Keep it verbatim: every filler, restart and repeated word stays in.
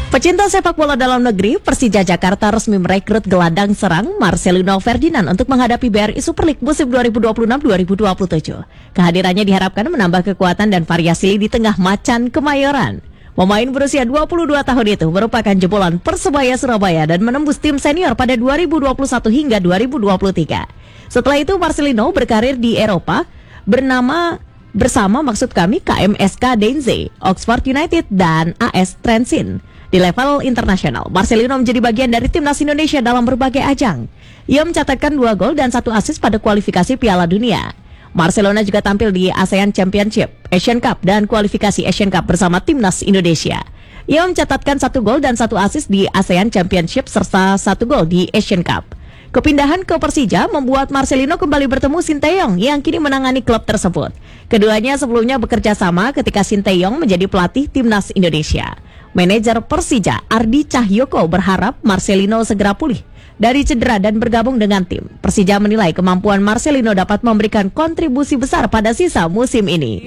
Pecinta sepak bola dalam negeri, Persija Jakarta resmi merekrut gelandang serang Marcelino Ferdinand untuk menghadapi B R I Super League musim dua ribu dua puluh enam dua ribu dua puluh tujuh. Kehadirannya diharapkan menambah kekuatan dan variasi di tengah macan Kemayoran. Pemain berusia dua puluh dua tahun itu merupakan jebolan Persebaya Surabaya dan menembus tim senior pada dua ribu dua puluh satu hingga dua ribu dua puluh tiga. Setelah itu Marcelino berkarir di Eropa bernama bersama maksud kami K M S K Denze, Oxford United, dan A S Trensin. Di level internasional, Marcelino menjadi bagian dari timnas Indonesia dalam berbagai ajang. Ia mencatatkan dua gol dan satu assist pada kualifikasi Piala Dunia. Marcelino juga tampil di ASEAN Championship, Asian Cup, dan kualifikasi Asian Cup bersama timnas Indonesia. Ia mencatatkan satu gol dan satu assist di ASEAN Championship serta satu gol di Asian Cup. Kepindahan ke Persija membuat Marcelino kembali bertemu Sinteyong yang kini menangani klub tersebut. Keduanya sebelumnya bekerja sama ketika Sinteyong menjadi pelatih timnas Indonesia. Manajer Persija Ardi Cahyoko berharap Marcelino segera pulih dari cedera dan bergabung dengan tim. Persija menilai kemampuan Marcelino dapat memberikan kontribusi besar pada sisa musim ini.